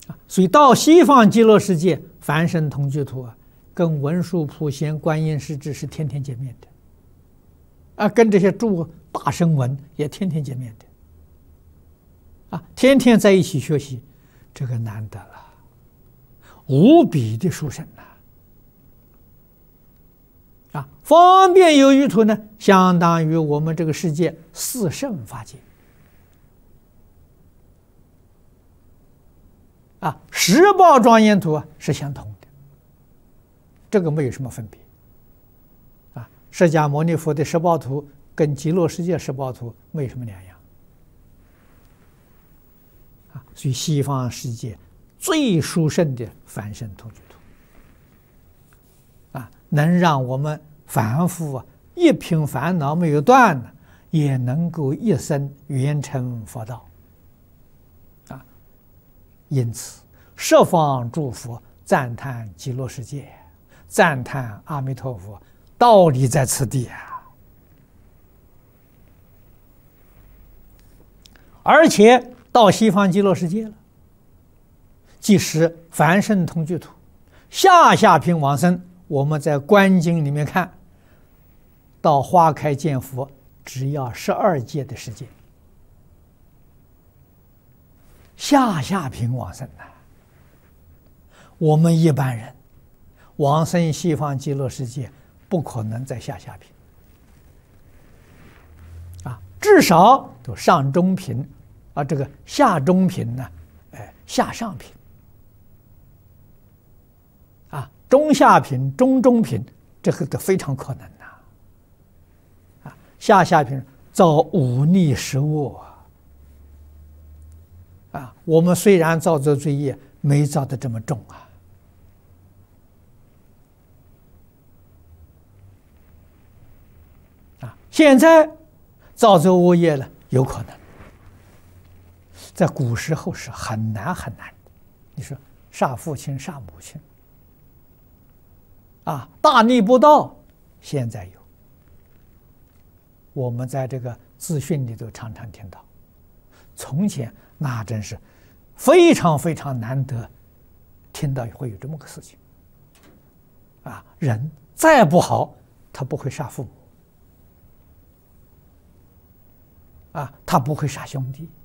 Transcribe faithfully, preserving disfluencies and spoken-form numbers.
啊，所以到西方极乐世界，凡圣同居土啊，跟文殊普贤观音势至是天天见面的，啊，跟这些诸大声闻也天天见面的，啊，天天在一起学习，这个难得了，无比的殊胜呐！啊，方便有余土呢，相当于我们这个世界四圣法界。啊，十宝庄严土啊是相同的，这个没有什么分别。啊，释迦牟尼佛的十宝图跟极乐世界十宝图没什么两样。啊，所以西方世界最殊胜的凡圣同居土，啊，能让我们凡夫啊一品烦恼没有断呢，也能够一生圆成佛道。因此，十方诸佛赞叹极乐世界，赞叹阿弥陀佛，道理在此地啊！而且到西方极乐世界了，即使凡圣同居土，下下品往生，我们在观经里面看到花开见佛，只要十二届的时间。下下品往生呐，我们一般人往生西方极乐世界，不可能在下下品啊，至少都上中品啊，这个下中品呢，哎，下上品啊，中下品、中中品，这个都非常可能呐啊，下下品造忤逆十恶啊。啊，我们虽然造作罪业，没造得这么重啊！啊，现在造作恶业了，有可能，在古时候是很难很难的。你说杀父亲、杀母亲，啊，大逆不道，现在有，我们在这个资讯里头常常听到，从前。那真是非常非常难得，听到会有这么个事情啊！人再不好，他不会杀父母啊，他不会杀兄弟。